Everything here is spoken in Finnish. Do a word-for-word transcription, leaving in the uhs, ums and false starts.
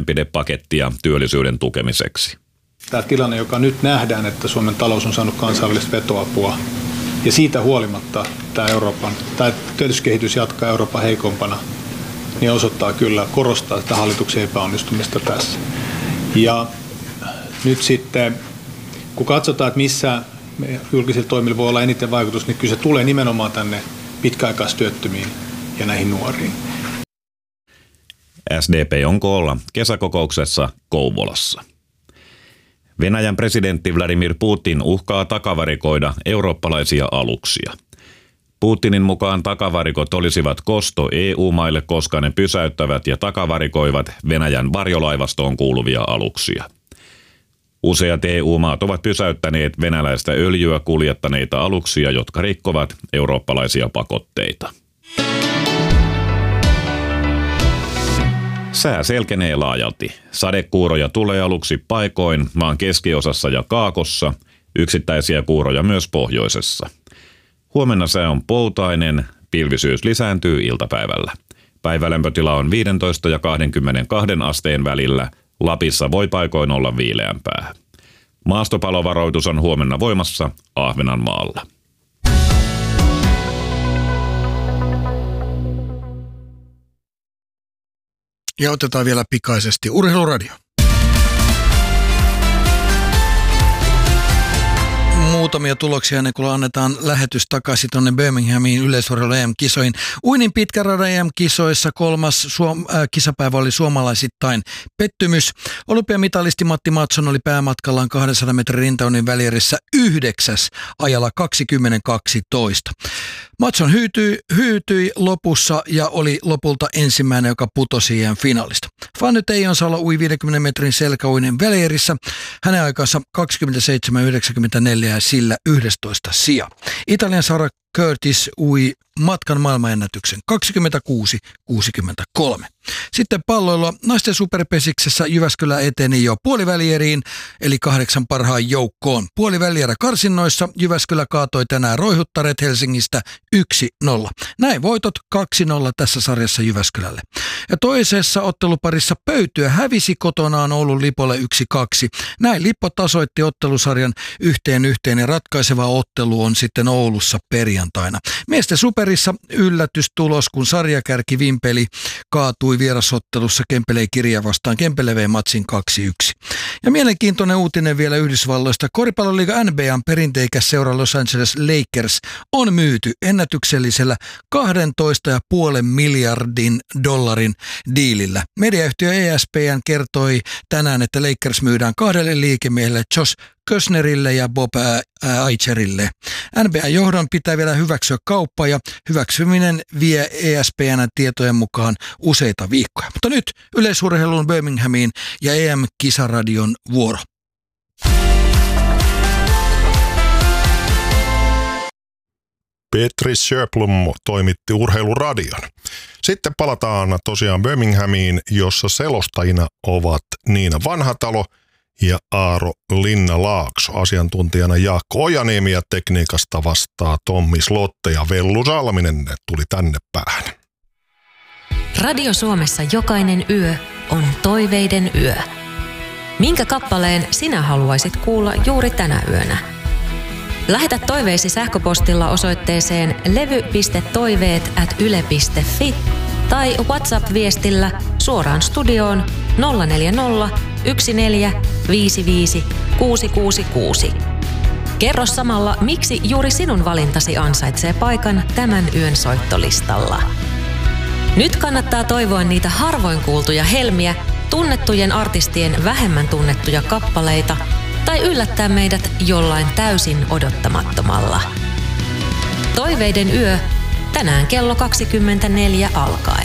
toimenpidepakettia työllisyyden tukemiseksi. Tämä tilanne, joka nyt nähdään, että Suomen talous on saanut kansainvälistä vetoapua ja siitä huolimatta tämä, Euroopan, tämä työllisyyskehitys jatkaa Euroopan heikompana, niin osoittaa kyllä, korostaa sitä hallituksen epäonnistumista tässä. Ja nyt sitten, kun katsotaan, että missä julkisilla toimilla voi olla eniten vaikutus, niin kyllä se tulee nimenomaan tänne pitkäaikaistyöttömiin ja näihin nuoriin. S D P on koolla kesäkokouksessa Kouvolassa. Venäjän presidentti Vladimir Putin uhkaa takavarikoida eurooppalaisia aluksia. Putinin mukaan takavarikot olisivat kosto E U-maille, koska ne pysäyttävät ja takavarikoivat Venäjän varjolaivastoon kuuluvia aluksia. Useat E U-maat ovat pysäyttäneet venäläistä öljyä kuljettaneita aluksia, jotka rikkovat eurooppalaisia pakotteita. Sää selkenee laajalti. Sadekuuroja tulee aluksi paikoin maan keskiosassa ja kaakossa, yksittäisiä kuuroja myös pohjoisessa. Huomenna sää on poutainen, pilvisyys lisääntyy iltapäivällä. Päivälämpötila on viisitoista ja kaksikymmentäkaksi asteen välillä, Lapissa voi paikoin olla viileämpää. Maastopalovaroitus on huomenna voimassa Ahvenanmaalla. Ja otetaan vielä pikaisesti Urheiluradio. Muutamia tuloksia ennen kuin annetaan lähetys takaisin tuonne Birminghamiin yleisurheilu E M-kisoihin. Uinin pitkän radan E M-kisoissa kolmas suom- äh, kisapäivä oli suomalaisittain pettymys. Olympiamitalisti Matti Mattsson oli päämatkallaan kahdensadan metrin rintaunin välierissä yhdeksäs ajalla kaksikymmentäkaksi toista. Mattsson hyytyi, hyytyi lopussa ja oli lopulta ensimmäinen, joka putosi E M-finaalista. Fanny Teijonsalo ui viidenkymmenen metrin selkäuinen välierissä. Hänen aikansa kaksikymmentäseitsemän yhdeksänkymmentäneljä ja sillä yhdestoista sija. Italian Sara Curtis ui matkan maailmanennätyksen kaksikymmentäkuusi kuusikymmentäkolme. Sitten palloilua naisten superpesiksessä Jyväskylä eteni jo puolivälieriin, eli kahdeksan parhaan joukkoon. Puolivälierä karsinnoissa Jyväskylä kaatoi tänään Roihuttaret Helsingistä yksi nolla. Näin voitot kaksi nolla tässä sarjassa Jyväskylälle. Ja toisessa otteluparissa Pöytyä hävisi kotonaan Oulun Lipolle yksi kaksi. Näin Lippo tasoitti ottelusarjan yhteen yhteen ja ratkaiseva ottelu on sitten Oulussa perjantaina. Miesten superissa yllätystulos, kun sarjakärki Vimpeli kaatui vierasottelussa Kempeleen Kirja vastaan. Kempele vei matsin kaksi yksi. Ja mielenkiintoinen uutinen vielä Yhdysvalloista. Koripalloliiga N B A:n perinteikäs seura Los Angeles Lakers on myyty ennätyksellisellä kaksitoista pilkku viisi miljardin dollarin diilillä. Mediayhtiö E S P N kertoi tänään, että Lakers myydään kahdelle liikemiehelle Josh Kösnerille ja Bob Aicherille. N B A-johdon pitää vielä hyväksyä kauppa ja hyväksyminen vie E S P N:n tietojen mukaan useita viikkoja. Mutta nyt yleisurheilun Birminghamiin ja E M-kisaradion vuoro. Petri Sjöblom toimitti Urheiluradion. Sitten palataan tosiaan Birminghamiin, jossa selostajina ovat Niina Vanhatalo ja Aaro Linna-Laakso. Asiantuntijana Jaakko Ojaniemi ja tekniikasta vastaa Tommi Slotte ja Vellu Salminen tuli tänne päähän. Radio Suomessa jokainen yö on toiveiden yö. Minkä kappaleen sinä haluaisit kuulla juuri tänä yönä? Lähetä toiveisi sähköpostilla osoitteeseen levy piste toiveet ät yle piste fi tai WhatsApp-viestillä suoraan studioon nolla neljä nolla yksi neljä viisi viisi kuusi kuusi kuusi. Kerro samalla, miksi juuri sinun valintasi ansaitsee paikan tämän yön soittolistalla. Nyt kannattaa toivoa niitä harvoin kuultuja helmiä, tunnettujen artistien vähemmän tunnettuja kappaleita tai yllättää meidät jollain täysin odottamattomalla. Toiveiden yö tänään kello kaksikymmentäneljä alkaen.